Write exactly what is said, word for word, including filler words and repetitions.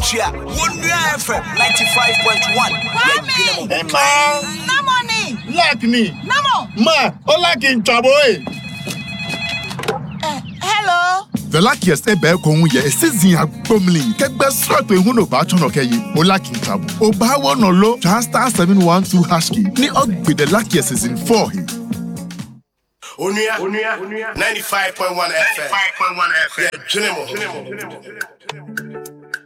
Chia, one F M ninety-five point one. Hey, man. No money. Like me. No more. Ma, all like in trouble. Uh, hello. The luckiest ebe ko ye season agbomlin kegbe strap ehun no ba chono keyi mo lucky tabo oba wono lo star seven one two hash key ni ogbe the luckiest season four he Onuya Onuya ninety-five point one F M ninety-five point one F M. Yeah, Junimo.